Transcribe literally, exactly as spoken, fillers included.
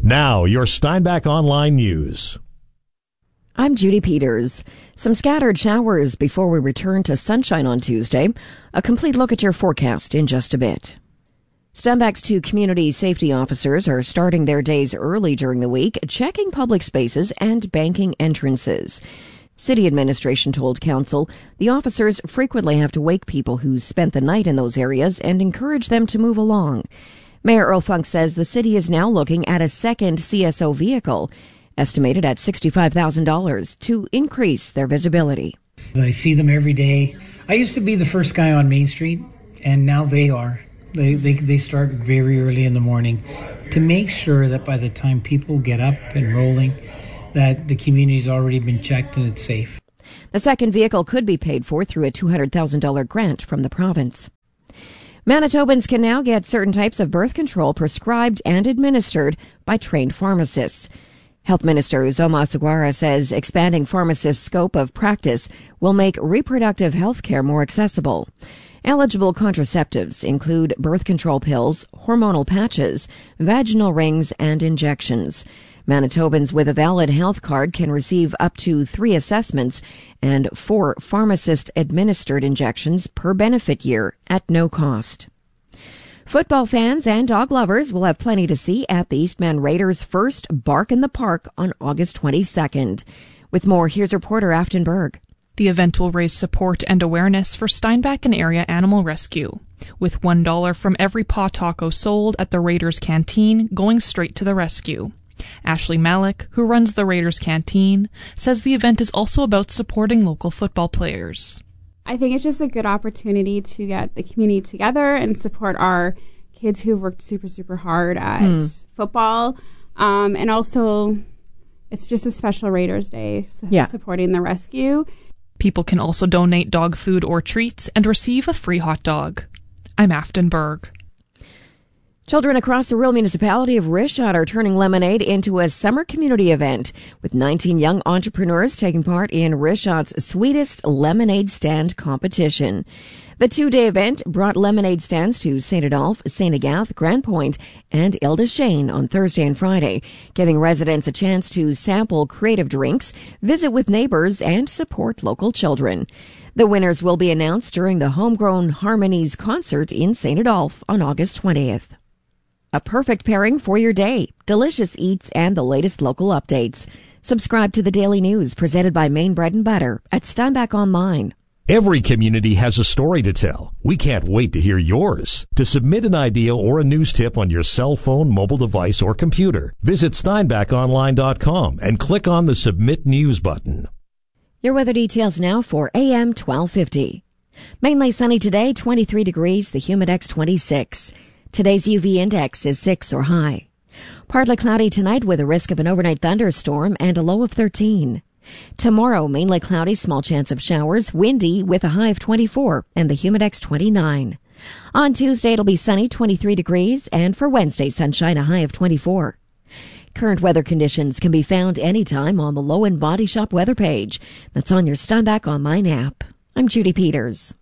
Now, your Steinbach Online News. I'm Judy Peters. Some scattered showers before we return to sunshine on Tuesday. A complete look at your forecast in just a bit. Steinbach's two community safety officers are starting their days early during the week, checking public spaces and banking entrances. City administration told council the officers frequently have to wake people who spent the night in those areas and encourage them to move along. Mayor Earl Funk says the city is now looking at a second C S O vehicle, estimated at sixty-five thousand dollars, to increase their visibility. I see them every day. I used to be the first guy on Main Street, and now they are. They, they, they start very early in the morning to make sure that by the time people get up and rolling, that the community's already been checked and it's safe. The second vehicle could be paid for through a two hundred thousand dollars grant from the province. Manitobans can now get certain types of birth control prescribed and administered by trained pharmacists. Health Minister Uzoma Sugawara says expanding pharmacists' scope of practice will make reproductive health care more accessible. Eligible contraceptives include birth control pills, hormonal patches, vaginal rings, and injections. Manitobans with a valid health card can receive up to three assessments and four pharmacist-administered injections per benefit year at no cost. Football fans and dog lovers will have plenty to see at the Eastman Raiders' first Bark in the Park on August twenty-second. With more, here's reporter Afton Berg. The event will raise support and awareness for Steinbach and area animal rescue, with one dollar from every paw taco sold at the Raiders Canteen going straight to the rescue. Ashley Malik, who runs the Raiders Canteen, says the event is also about supporting local football players. I think it's just a good opportunity to get the community together and support our kids who've worked super, super hard at mm. football. Um, and also, it's just a special Raiders Day, so yeah. supporting the rescue. People can also donate dog food or treats and receive a free hot dog. I'm Afton Berg. Children across the rural municipality of Richard are turning lemonade into a summer community event, with nineteen young entrepreneurs taking part in Richard's Sweetest Lemonade Stand competition. The two-day event brought lemonade stands to Saint Adolphe, Saint Agathe, Grand Point, and Ile de Chêne on Thursday and Friday, giving residents a chance to sample creative drinks, visit with neighbors, and support local children. The winners will be announced during the Homegrown Harmonies concert in Saint Adolphe on August twentieth. A perfect pairing for your day, delicious eats, and the latest local updates. Subscribe to the Daily News presented by Maine Bread and Butter at Steinbach Online. Every community has a story to tell. We can't wait to hear yours. To submit an idea or a news tip on your cell phone, mobile device, or computer, visit steinbach online dot com and click on the Submit News button. Your weather details now for A M twelve fifty. Mainly sunny today, twenty-three degrees, the Humidex twenty-six. Today's U V index is six or high. Partly cloudy tonight with a risk of an overnight thunderstorm and a low of thirteen. Tomorrow, mainly cloudy, small chance of showers, windy with a high of twenty-four and the Humidex twenty-nine. On Tuesday, it'll be sunny, twenty-three degrees, and for Wednesday, sunshine, a high of twenty-four. Current weather conditions can be found anytime on the Low End Body Shop weather page. That's on your Steinbach Online app. I'm Judy Peters.